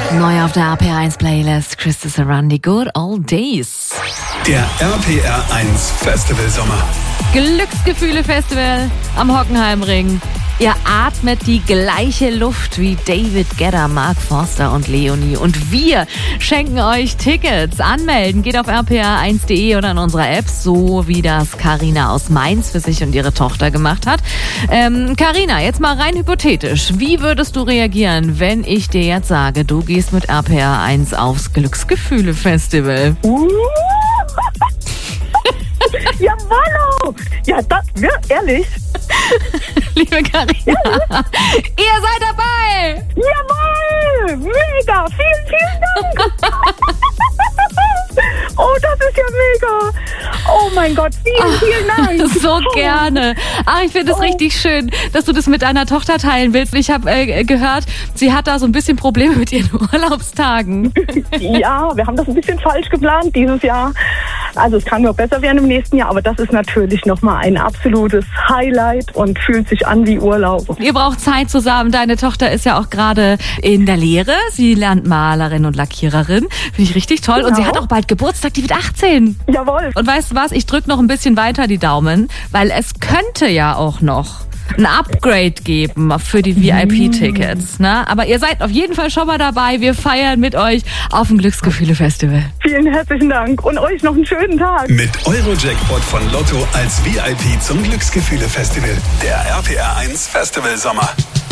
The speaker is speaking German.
Neu auf der RPR1-Playlist, Christus Arandi, Good Old Days. Der RPR1 Festival Sommer. Glücksgefühle-Festival am Hockenheimring. Ihr atmet die gleiche Luft wie David Guetta, Mark Forster und Leonie. Und wir schenken euch Tickets. Anmelden geht auf rpr1.de oder in unserer App, so wie das Carina aus Mainz für sich und ihre Tochter gemacht hat. Carina, jetzt mal rein hypothetisch. Wie würdest du reagieren, wenn ich dir jetzt sage, du gehst mit RPR1 aufs Glücksgefühle-Festival? Jawollo! Ja, das, ja, ehrlich. Liebe Carina, ihr seid dabei! Jawohl! Mega! Vielen, vielen Dank! Oh, das ist ja mega! Oh mein Gott, vielen Dank! So gerne. Ich finde es richtig schön, dass du das mit deiner Tochter teilen willst. Ich habe gehört, sie hat da so ein bisschen Probleme mit ihren Urlaubstagen. Ja, wir haben das ein bisschen falsch geplant dieses Jahr. Also es kann noch besser werden im nächsten Jahr, aber das ist natürlich nochmal ein absolutes Highlight und fühlt sich an wie Urlaub. Ihr braucht Zeit zusammen. Deine Tochter ist ja auch gerade in der Lehre. Sie lernt Malerin und Lackiererin. Finde ich richtig toll. Genau. Und sie hat auch bald Geburtstag, die wird 18. Jawohl. Und weißt du was, ich drücke noch ein bisschen weiter die Daumen, weil es könnte ja auch noch ein Upgrade geben für die VIP-Tickets. Ne? Aber ihr seid auf jeden Fall schon mal dabei. Wir feiern mit euch auf dem Glücksgefühle-Festival. Vielen herzlichen Dank und euch noch einen schönen Tag. Mit Eurojackpot von Lotto als VIP zum Glücksgefühle Festival. Der RPR1 Festival Sommer.